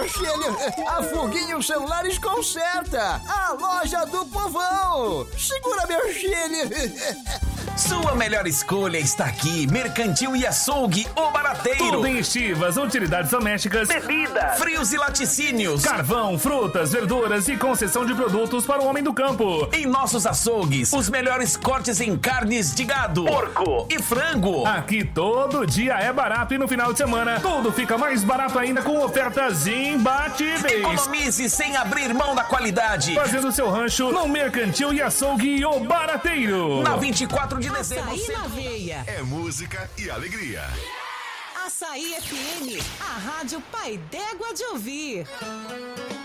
meu filho. A Foguinho Celulares conserta. A loja do povão. Segura, meu filho. Sua melhor escolha está aqui. Mercantil e Açougue, o Barateiro. Tudo em estivas, utilidades domésticas, bebidas, frios e laticínios, carvão, frutas, verduras e concessão de produtos para o homem do campo. Em nossos açougues, os melhores cortes em carnes de gado, porco e frango. Aqui todo dia é barato e no final de semana tudo fica mais barato ainda com ofertas imbatíveis. Economize sem abrir mão da qualidade. Fazendo seu rancho no Mercantil e Açougue, o Barateiro. Na 24 de dezembro. Açaí na veia. É música e alegria. Açaí FM, a rádio pai d'égua de ouvir.